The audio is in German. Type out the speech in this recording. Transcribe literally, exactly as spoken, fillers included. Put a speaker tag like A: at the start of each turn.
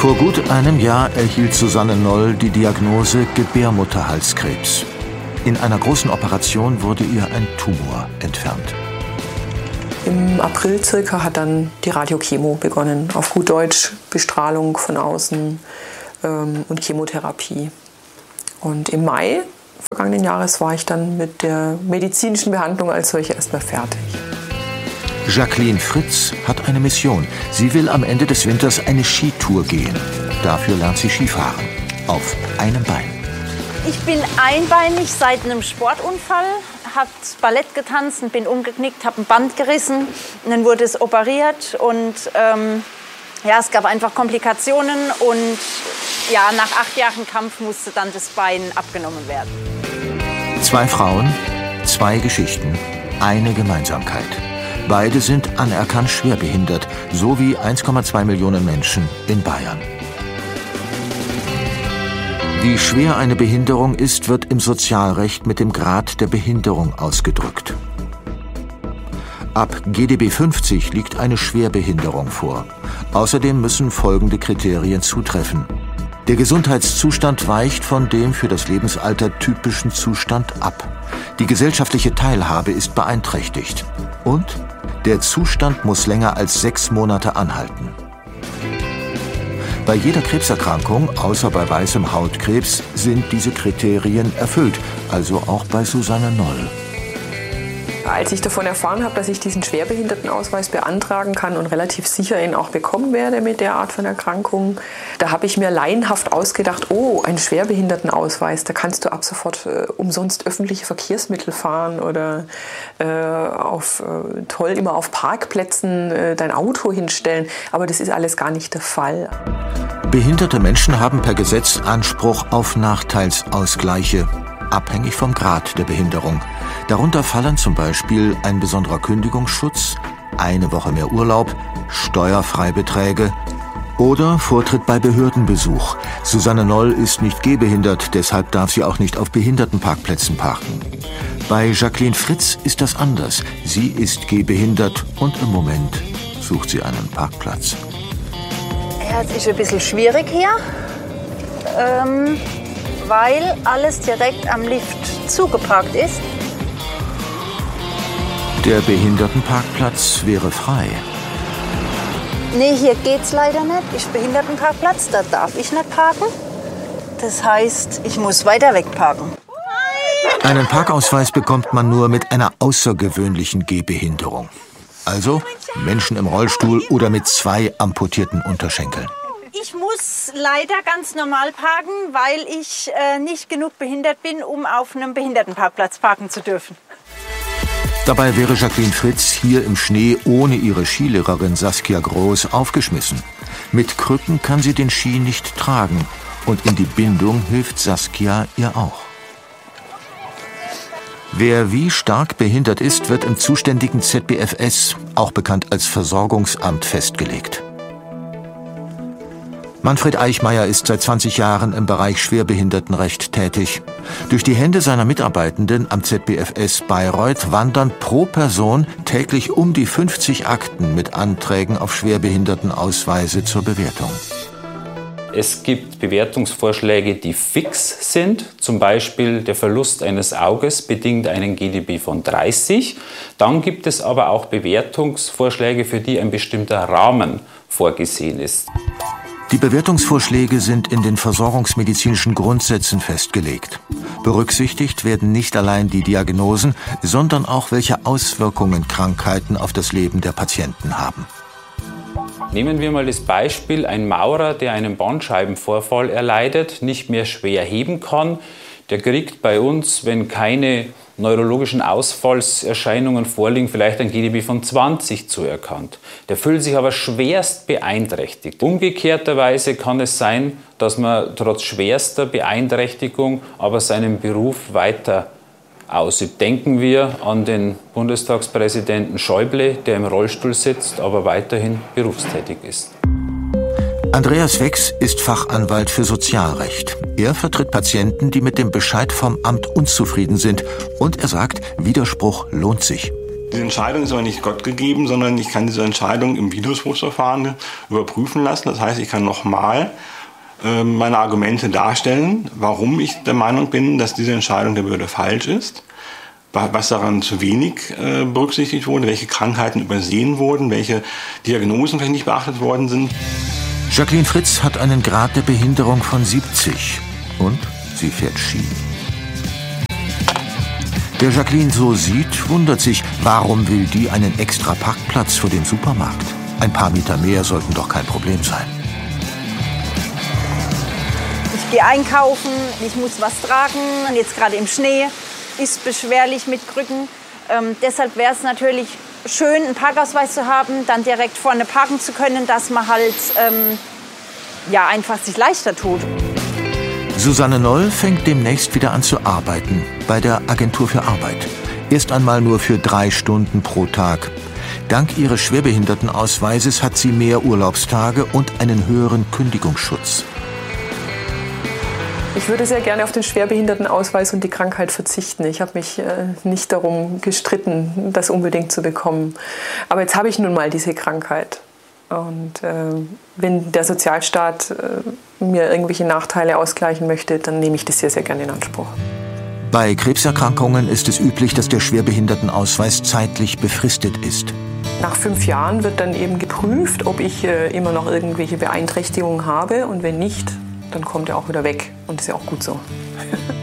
A: Vor gut einem Jahr erhielt Susanne Noll die Diagnose Gebärmutterhalskrebs. In einer großen Operation wurde ihr ein Tumor entfernt.
B: Im April circa hat dann die Radiochemo begonnen. Auf gut Deutsch Bestrahlung von außen ähm, und Chemotherapie. Und im Mai vergangenen Jahres war ich dann mit der medizinischen Behandlung als solche erstmal fertig.
A: Jacqueline Fritz hat eine Mission. Sie will am Ende des Winters eine Skitour gehen. Dafür lernt sie Skifahren. Auf einem Bein.
C: Ich bin einbeinig seit einem Sportunfall. Habe Ballett getanzt und bin umgeknickt, habe ein Band gerissen. Und dann wurde es operiert. Und ähm, ja, es gab einfach Komplikationen. Und ja, nach acht Jahren Kampf musste dann das Bein abgenommen werden.
A: Zwei Frauen, zwei Geschichten, eine Gemeinsamkeit. Beide sind anerkannt schwerbehindert, so wie eins Komma zwei Millionen Menschen in Bayern. Wie schwer eine Behinderung ist, wird im Sozialrecht mit dem Grad der Behinderung ausgedrückt. Ab G D B fünfzig liegt eine Schwerbehinderung vor. Außerdem müssen folgende Kriterien zutreffen. Der Gesundheitszustand weicht von dem für das Lebensalter typischen Zustand ab. Die gesellschaftliche Teilhabe ist beeinträchtigt. Und der Zustand muss länger als sechs Monate anhalten. Bei jeder Krebserkrankung, außer bei weißem Hautkrebs, sind diese Kriterien erfüllt, also auch bei Susanne Noll.
B: Als ich davon erfahren habe, dass ich diesen Schwerbehindertenausweis beantragen kann und relativ sicher ihn auch bekommen werde mit der Art von Erkrankung, da habe ich mir laienhaft ausgedacht, oh, ein Schwerbehindertenausweis, da kannst du ab sofort äh, umsonst öffentliche Verkehrsmittel fahren oder äh, auf, äh, toll immer auf Parkplätzen äh, dein Auto hinstellen. Aber das ist alles gar nicht der Fall.
A: Behinderte Menschen haben per Gesetz Anspruch auf Nachteilsausgleiche, abhängig vom Grad der Behinderung. Darunter fallen zum Beispiel ein besonderer Kündigungsschutz, eine Woche mehr Urlaub, Steuerfreibeträge oder Vortritt bei Behördenbesuch. Susanne Noll ist nicht gehbehindert, deshalb darf sie auch nicht auf Behindertenparkplätzen parken. Bei Jacqueline Fritz ist das anders. Sie ist gehbehindert und im Moment sucht sie einen Parkplatz.
C: Ja, es ist ein bisschen schwierig hier, ähm, weil alles direkt am Lift zugeparkt ist.
A: Der Behindertenparkplatz wäre frei.
C: Nee, hier geht's leider nicht. Ist Behindertenparkplatz, da darf ich nicht parken. Das heißt, ich muss weiter weg parken.
A: Einen Parkausweis bekommt man nur mit einer außergewöhnlichen Gehbehinderung. Also Menschen im Rollstuhl oder mit zwei amputierten Unterschenkeln.
C: Ich muss leider ganz normal parken, weil ich äh, nicht genug behindert bin, um auf einem Behindertenparkplatz parken zu dürfen.
A: Dabei wäre Jacqueline Fritz hier im Schnee ohne ihre Skilehrerin Saskia Groß aufgeschmissen. Mit Krücken kann sie den Ski nicht tragen und in die Bindung hilft Saskia ihr auch. Wer wie stark behindert ist, wird im zuständigen Z B F S, auch bekannt als Versorgungsamt, festgelegt. Manfred Eichmeier ist seit zwanzig Jahren im Bereich Schwerbehindertenrecht tätig. Durch die Hände seiner Mitarbeitenden am Z B F S Bayreuth wandern pro Person täglich um die fünfzig Akten mit Anträgen auf Schwerbehindertenausweise zur Bewertung.
D: Es gibt Bewertungsvorschläge, die fix sind, zum Beispiel der Verlust eines Auges bedingt einen G D B von dreißig. Dann gibt es aber auch Bewertungsvorschläge, für die ein bestimmter Rahmen vorgesehen ist.
A: Die Bewertungsvorschläge sind in den versorgungsmedizinischen Grundsätzen festgelegt. Berücksichtigt werden nicht allein die Diagnosen, sondern auch welche Auswirkungen Krankheiten auf das Leben der Patienten haben.
D: Nehmen wir mal das Beispiel, ein Maurer, der einen Bandscheibenvorfall erleidet, nicht mehr schwer heben kann, der kriegt bei uns, wenn keine neurologischen Ausfallserscheinungen vorliegen, vielleicht ein G D B von zwanzig zuerkannt. Der fühlt sich aber schwerst beeinträchtigt. Umgekehrterweise kann es sein, dass man trotz schwerster Beeinträchtigung aber seinen Beruf weiter ausübt. Denken wir an den Bundestagspräsidenten Schäuble, der im Rollstuhl sitzt, aber weiterhin berufstätig ist.
A: Andreas Wex ist Fachanwalt für Sozialrecht. Er vertritt Patienten, die mit dem Bescheid vom Amt unzufrieden sind. Und er sagt, Widerspruch lohnt sich.
E: Diese Entscheidung ist aber nicht Gott gegeben, sondern ich kann diese Entscheidung im Widerspruchsverfahren überprüfen lassen. Das heißt, ich kann nochmal äh, meine Argumente darstellen, warum ich der Meinung bin, dass diese Entscheidung der Behörde falsch ist, was daran zu wenig äh, berücksichtigt wurde, welche Krankheiten übersehen wurden, welche Diagnosen vielleicht nicht beachtet worden sind.
A: Jacqueline Fritz hat einen Grad der Behinderung von siebzig und sie fährt Ski. Wer Jacqueline so sieht, wundert sich, warum will die einen extra Parkplatz vor dem Supermarkt? Ein paar Meter mehr sollten doch kein Problem sein.
C: Ich gehe einkaufen, ich muss was tragen, jetzt gerade im Schnee, ist beschwerlich mit Krücken. Ähm, deshalb wäre es natürlich schön, einen Parkausweis zu haben, dann direkt vorne parken zu können, dass man halt ähm, ja, einfach sich leichter tut.
A: Susanne Noll fängt demnächst wieder an zu arbeiten bei der Agentur für Arbeit. Erst einmal nur für drei Stunden pro Tag. Dank ihres Schwerbehindertenausweises hat sie mehr Urlaubstage und einen höheren Kündigungsschutz.
B: Ich würde sehr gerne auf den Schwerbehindertenausweis und die Krankheit verzichten. Ich habe mich äh, nicht darum gestritten, das unbedingt zu bekommen. Aber jetzt habe ich nun mal diese Krankheit. Und äh, wenn der Sozialstaat äh, mir irgendwelche Nachteile ausgleichen möchte, dann nehme ich das sehr, sehr gerne in Anspruch.
A: Bei Krebserkrankungen ist es üblich, dass der Schwerbehindertenausweis zeitlich befristet ist.
B: Nach fünf Jahren wird dann eben geprüft, ob ich äh, immer noch irgendwelche Beeinträchtigungen habe. Und wenn nicht, dann kommt er auch wieder weg. Und das ist ja auch gut so.